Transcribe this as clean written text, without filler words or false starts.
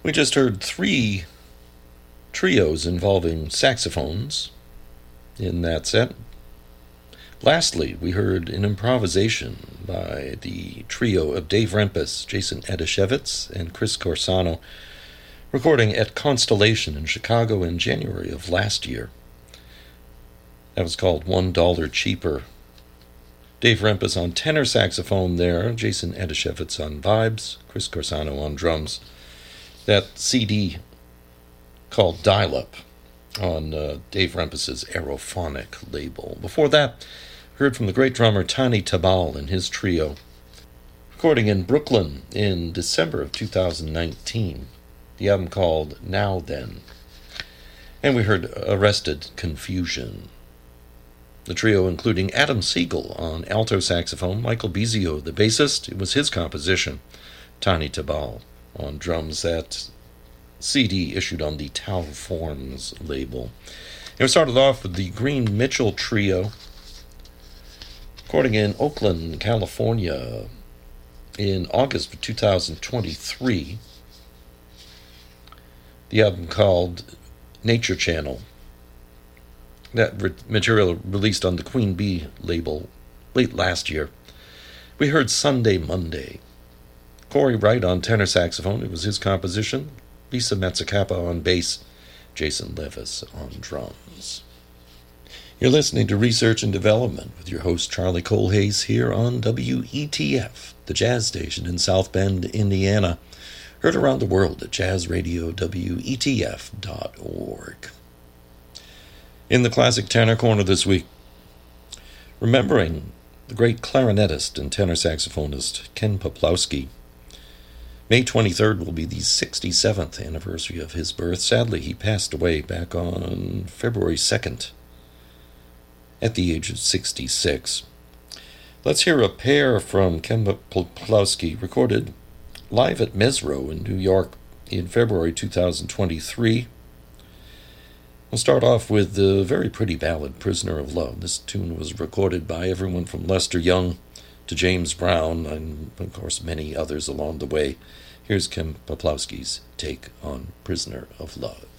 We just heard three trios involving saxophones in that set. Lastly, we heard an improvisation by the trio of Dave Rempis, Jason Edashevitz, and Chris Corsano, recording at Constellation in Chicago in January of last year. That was called $1 Cheaper. Dave Rempis on tenor saxophone there, Jason Edashevitz on vibes, Chris Corsano on drums. That CD called Dial Up on Dave Rempis's Aerophonic label. Before that, heard from the great drummer Tani Tabal and his trio, recording in Brooklyn in December of 2019. The album called Now Then. And we heard Arrested Confusion. The trio including Adam Siegel on alto saxophone, Michael Bizio, the bassist. It was his composition. Tani Tabal on drums. That CD issued on the Tau Forms label. And we started off with the Green Mitchell Trio, recording in Oakland, California in August of 2023. The album called Nature Channel. That material released on the Queen Bee label late last year. We heard Sunday Monday. Corey Wright on tenor saxophone. It was his composition. Lisa Metzacapa on bass. Jason Levis on drums. You're listening to Research and Development with your host Charlie Colhayes here on WETF, the jazz station in South Bend, Indiana. Heard around the world at jazzradiowetf.org. In the classic tenor corner this week, remembering the great clarinetist and tenor saxophonist Ken Peplowski. May 23rd will be the 67th anniversary of his birth. Sadly, he passed away back on February 2nd. At the age of 66. Let's hear a pair from Ken Peplowski, recorded live at Mesro in New York in February 2023. We'll start off with the very pretty ballad, Prisoner of Love. This tune was recorded by everyone from Lester Young to James Brown, and of course many others along the way. Here's Ken Peplowski's take on Prisoner of Love.